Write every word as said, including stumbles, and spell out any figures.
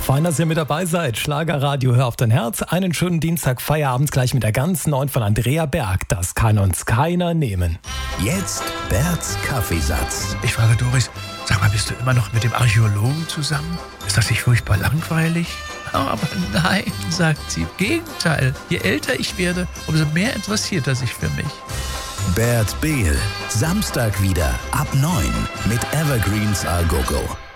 Fein, dass ihr mit dabei seid. Schlagerradio, hör auf dein Herz. Einen schönen Dienstag, Feierabend gleich mit der ganz neuen von Andrea Berg. Das kann uns keiner nehmen. Jetzt Berts Kaffeesatz. Ich frage Doris, sag mal, bist du immer noch mit dem Archäologen zusammen? Ist das nicht furchtbar langweilig? Aber nein, sagt sie, im Gegenteil. Je älter ich werde, umso mehr interessiert er sich für mich. Bert Behl, Samstag wieder ab neun mit Evergreens A Go Go.